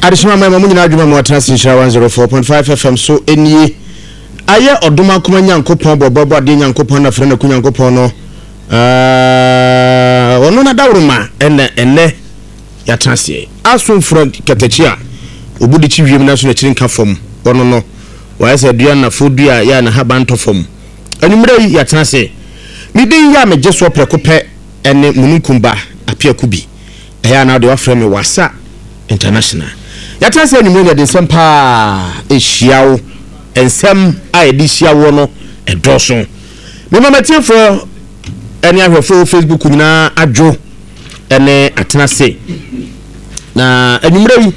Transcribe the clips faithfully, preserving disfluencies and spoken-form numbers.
additional my mamu nyina adwuma mo atena sinhyira one oh four point five F M so enie aye odoma koma nyankopon bobobo ade nyankopon na frɛ na kunyankopon no eh wono na dawruma ene ene ya transie aso front katachi a obudi chi wiem na so na chirin ka fom wono no wa se dua na fodua ya na haba nto fom anumre ya transie mi din ya me jeso prekope ene mununkumba apia kubi eya na de wa frɛ me wasa international ya transie anumre ya de sempa ehyiawo ensem a edihyiawo no edoso me mama tiefo ene ahwefo Facebook nyina adwo ene atenase na anumre yi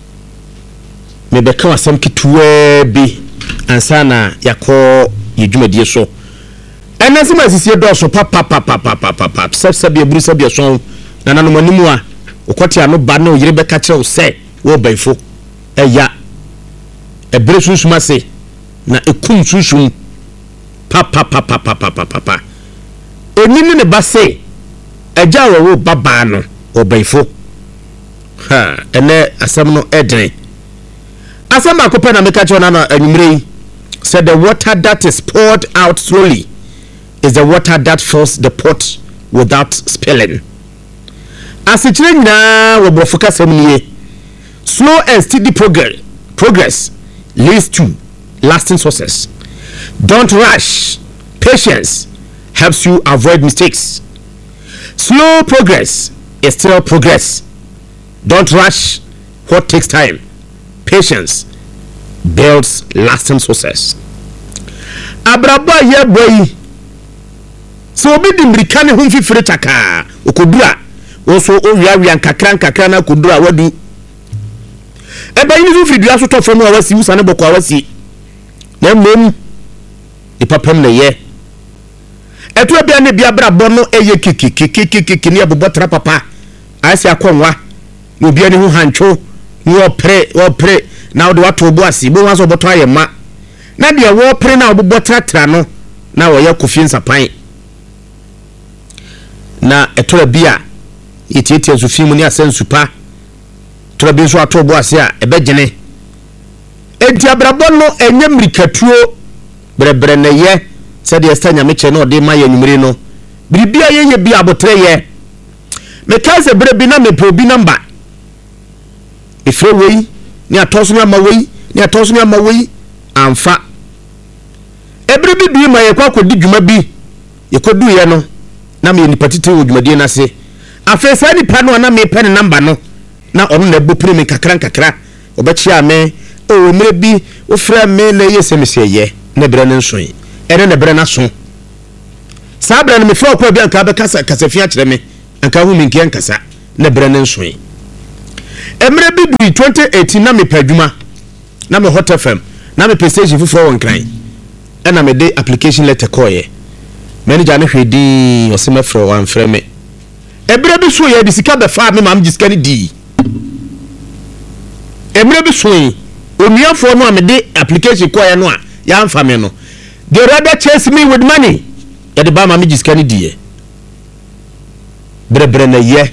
me beka wasam kituwe bi ansa na yakọ yedwumadie so ene se masisi doso papa papa papa papa sabsabi ebrusa bi so na nanom animu a okote ano ba na oyire beka kire wo se wo banfo eya ebre susuma se na ekum susum papa papa papa papa enini ne ba se eja wo baba no wo banfo ha ene asam no edren asam ba kopa na meka kire na anumre said the water that is poured out slowly is the water that fills the pot without spilling. As it na wo bofuka semnie slow and steady progress progress leads to lasting success. Don't rush. Patience helps you avoid mistakes. Slow progress is still progress. Don't rush what takes time. Patience builds lasting success. Abraba ye boy so obi di mrika ne ho fifire taka okodura wo so owia wia nkakra nkakra na kodura wadu eba yi ni fidua so tofo no awasi usa ne bokwa awasi na mom e papam na ye eto bia ne bia brabo no eye kikikikikiki ne abobotra papa asi akonwa na obi ani ho hancho ni opre opre na wo de wato obo asi bo waso boto ayema na de wo pre na obobotra tra no na wo ye kofi nsapan na etora bia yetieti azufi mu ni asensupa tora bi so ato obo ase a ebegene enti abrabo no enye mrikatuo brebre na ye se de estanya meche no de ma ye numere no biribia ye ye bia abotre ye me kaze brebi na me probi number ifre wei ni atoso na ma wei ni atoso na ma wei amfa ebrebi bi ma ye kwa kodi dwuma bi ye kodu ye no na me ni patite wo dwumadie na se afesa ni pa no na me pen number no na onu na bu premi kakra kakra obechia me o mre bi o fra me na ye semese ye na bre ne nso yi ene na bre na so sa bre ne me fra kwa bi anka be kasa kasafia kire me anka hu mi nkian kasa na bre ne nso yi emre bi bi twenty eighteen na me padwuma na me Hot F M na me prestige fufuro won kran ena me de application letter koye manager ne hwedi osema fro wan frɛ me ebre bi so ye bi sika be fa me mam gisika ni di emre bi so yi onuafo no a me de application koye no a ya amfa me no they rather chase me with money ya de ba mam gisika ni di bre bre na ye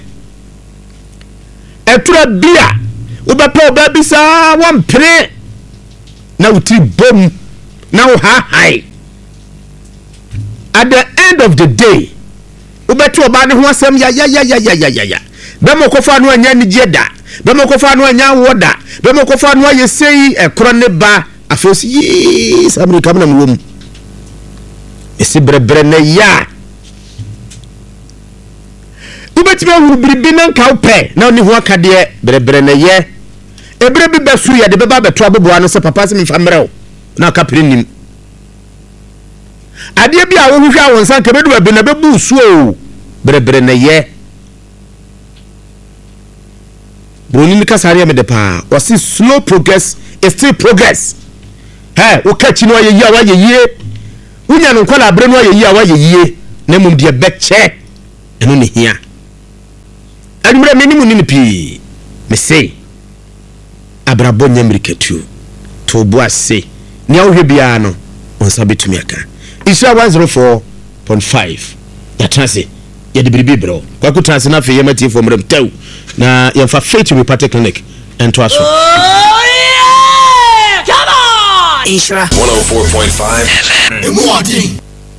etura bia wo be pa oba bi sa wan pre na uti bom na wo ha hai at the end of the day ubetu oba ne ho asem ya ya ya ya ya ya ya be mo kofa no anya ni jeda be mo kofa no anya woda be mo kofa no ayesei ekro ne ba afos yi samri kam na mwom esi brebre na ya ubeti be hu bribi na nka upe na oni ho akade brebre na ye ebre bi besu ya de be ba beto abobo ano se papa se mfa mrew na kapre nim ade bia wo hwehwa won san ka bedu abi na bebu suo brebre na ye broni ni kasare me de pa o si slow progress is still progress he wo kachi no ye yi wa ye yi unya no kwala abre no ye yi wa ye yi na mum de beche eno ne hia adumre me ni mu ni pi me say abrabo nyamrikatu to bo ase ni a wo hwe bia no on sabetumi aka Isra one oh four point five ya transe ya de biribi bro kwa ku transe na fe yemati fo mrem tew na yemfa faith reparte clinic ento aso oh yeah come on Ishra one oh four point five Emwadi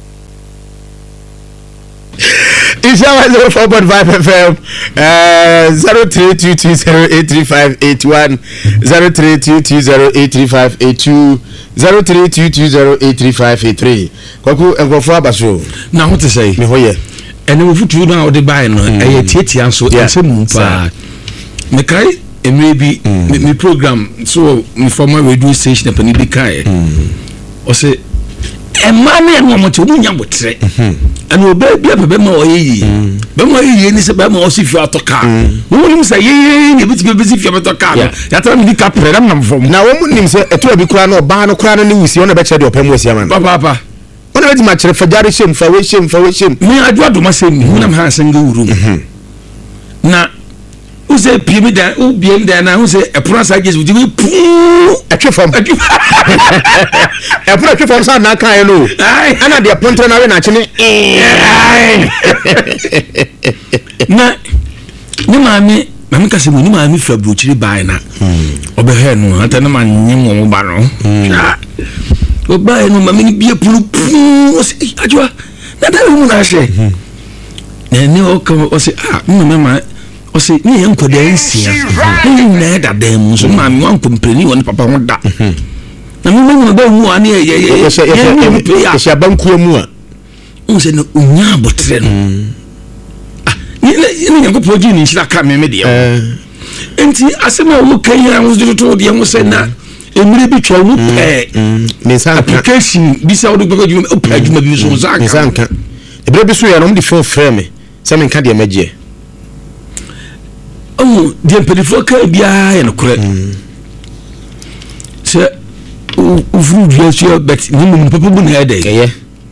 Isha one oh four point five F M uh zero three two two zero eight three five eight one zero three two two zero eight three five eight two zero three two two zero eight three five eight three kwaku enkofo abaso na ho te sei me hoye ene wo futu na odi bai no eye tietia nso ense mu pa me kai emre bi me program so me former radio station pani bi kai o se emma na no mo te mu nya botre ene oba bia bebe ma o yeyi be ma yeyi ni se be ma o si fi atoka wo nim se yeyi ni bi ti be si fi atoka ya tra mi ka pre na nam fom na wo mu nim se eto bi kura na oba no kura no ni wusi ona be che de opam wasi ama papa papa ona be ti ma kire fajare shem fa we shem fa we shem me adu adu ma sem ni nam ha senga wuru na use pimi da u biem da na use epura sa jesu di pu etwe fam epura etwe fam sa na kan no ana de pontre na we na chine na ni maami maami kase mu ni maami fra brochiri bai na obe he no ata na ma nyim wo ba no o bai no maami ni bie pulu pu o se ajwa na da mu na hye na ni o ka o se ah mu ma o se ni en koda ensia ni na da dem so maami wan kompreni won papa ho da na mi mu ba mu ani ye ye ye ye ye banku mu a o se no unya botre no ni ni yango proji ni shira ka me me de enti asema wo kan ya wo de to de wo se na emire bi twa wo eh ni san application bi sa wo de gbego o pa adwuma bi so za ni san kan ebere bi so ya no de phone frame me se me nka de magie oh de pedifo ka bia ya no kore se o furu dia so bet ni mu papa bu na ya de eye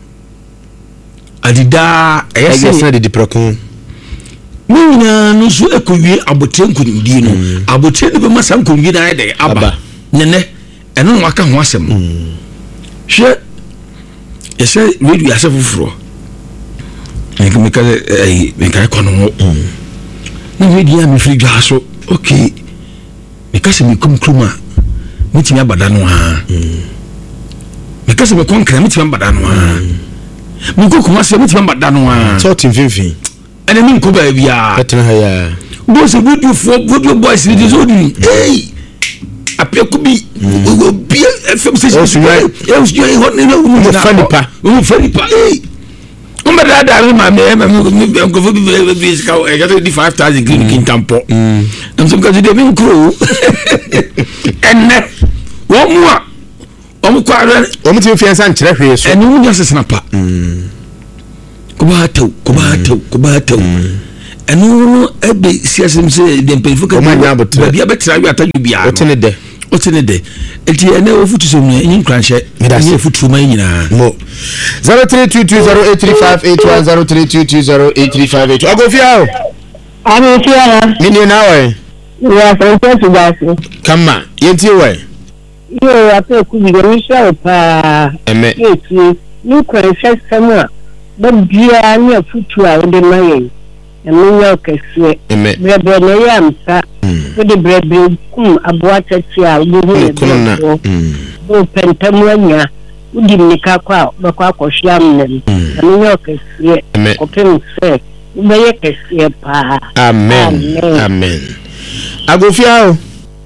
adida eye se de diprakon Mina no so ekowie abotre nkunudi no abotre ne be masa nkunudi na ede aba nene eno no aka ho asem hwe yese radio asef fufuro en kemi ka eh me ka kono mo na radio mi firi dwa so okay me ka se mi kum kruma mi ti mi abada no ha me ka se me konkre mi ti mi abada no ha mi ko kuma se mi ti mi abada no ha so tin finfin ene min ko ba bia betra ha ya bo se video for video boys ni so di eh apia ko bi o bi fm station e o sio e hot ni no mo fani pa mo fani pa eh o me da da ma me me ko fo bi bi ska e ga di five thousand green kin tampo mm am so ka de min kro enne wo mu a o mu kwa o mu ti fiansa nkire hwe so ene mu nya sesena pa mm kubato kubato kubato enu no ebe siasem se de mpefo ka bia betra wi ataju bia otene de otene de enti ene ofutu so mu yin kranhye ene ofutu ma nyina mo zero three two two zero eight three five eight one zero three two two zero eight three five eight agofia o ami fia mini na we ya fancy basi kama yenti we yo ape ku bi go show pa eme eti ni kranhye samu babia ni afutu a wode maye eminya okese brebe na yamsa wode brebe kum aboa tati a wode ho bo pentamu anya wudi nika kwa bakwa akohwam nem eminya okese opem se ubeye kese pa amen amen agofia o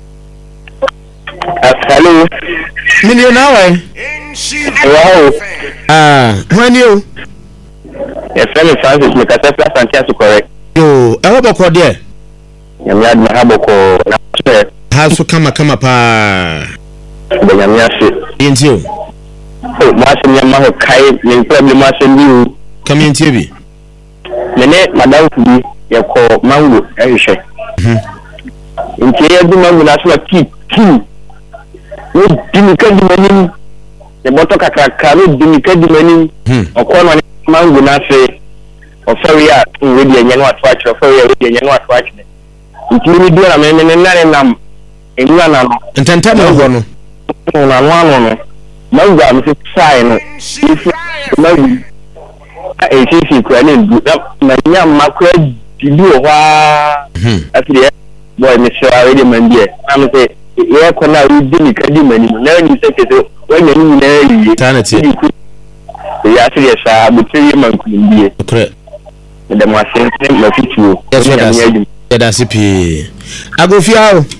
hello mini na we wow ah when you yes fellow Francis me kasa plus and care to correct yo e ho boko de nyame ad na boko na se ha so kama kama pa be nyame ase yenti o o ma se nyama ho kai ni problem ase ni kam yenti bi nene madam fudi ye ko mango ehwe mhm nti ye du mango na so keep keep o dimika di manim e boto kakaka no dimika di manim okono mango na se oferi a wedi enye no ato akire oferi a wedi enye no ato akire ntimi du na me me nare nam enua na no ntanta na go no na no ano no mango am se sai no mango a esi kwa ne du na nya makwa didu ho a afire boy me sure already man there am say e ko na we di ni kadi mani na ni se ke so when you na yi tanati ya serious a butiri man ku ndie okre da mo asense ma fitu ya da sipi agofia o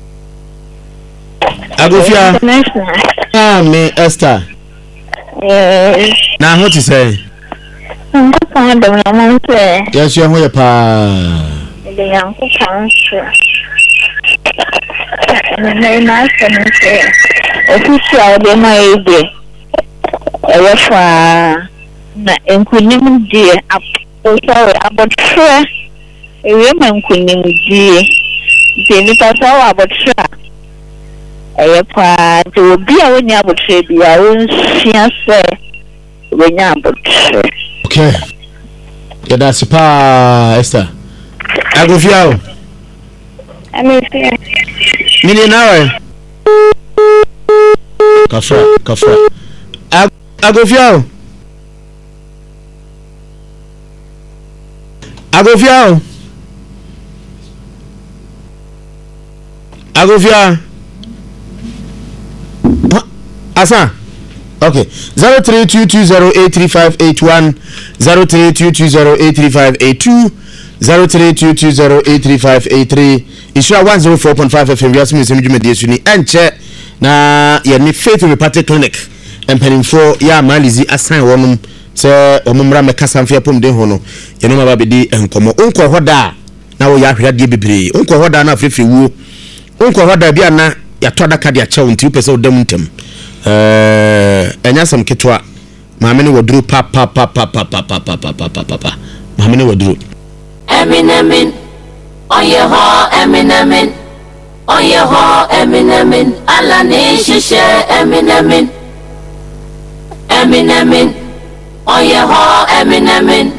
agofia ah me Esther eh na ho ti say nko da na mo se ya so ho ya pa de yanko kan so na na se no se official de ma ide ewe fa na enkunim die sorry abotre ewe ma enkunim die de ni pa so abotre ewe pa de obi a woni abotre bi a won sia se woni abotre okay ya da sipa Esther agofia o amefia mini nawe kafra kafra Ag agofia o agofia o agofia asa okay zero three two two zero eight three five eight one zero three two two zero eight three five eight two zero three two two zero eight three five eight three Isra one oh four point five F M Yasmin Semjuma Diesuni enche na ye ni Faith Reparte Clinic empenimfo ya malizi asan wonum se omumra mekasa mfia pom de hono ye no ma ba bedi enkomo onko hoda na wo ya hwede bebre onko hoda na afrefe wuo onko hoda bia na ya toda ka dia chawo nti pese odam ntem eh enyasam ketwa maame ne woduru pa pa pa pa pa pa pa pa pa pa pa maame ne woduru Eminem on your heart, Eminem on your heart, Eminem. Allah nation share Eminem. Eminem on your heart, Eminem.